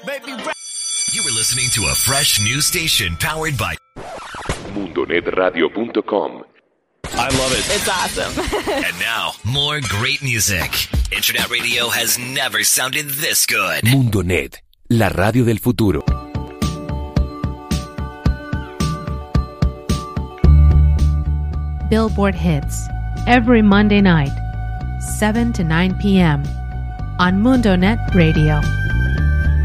You were listening to a fresh new station powered by MundoNetRadio.com. I love it. It's awesome. And now, more great music. Internet radio has never sounded this good. MundoNet, la radio del futuro. Billboard Hits, every Monday night, 7 to 9 p.m. on MundoNet Radio.